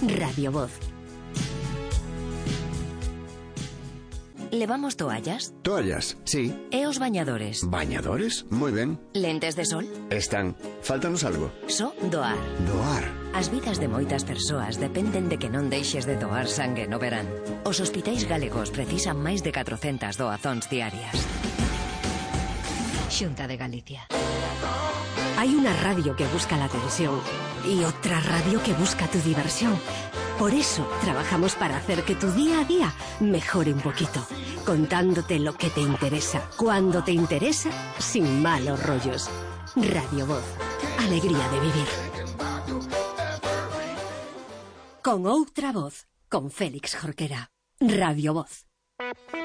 Radio Voz. ¿Levamos toallas? Toallas, sí. E os bañadores? ¿Bañadores? Muy ben. Lentes de sol? Están. Fáltanos algo. Só doar. Doar. As vidas de moitas persoas dependen de que non deixes de doar sangue no verán. Os hospitais galegos precisan máis de 400 doazóns diarias. Xunta de Galicia. Hay una radio que busca la atención y otra radio que busca tu diversión. Por eso trabajamos para hacer que tu día a día mejore un poquito, contándote lo que te interesa, cuando te interesa, sin malos rollos. Radio Voz. Alegría de vivir. Con outra voz, con Félix Jorquera. Radio Voz.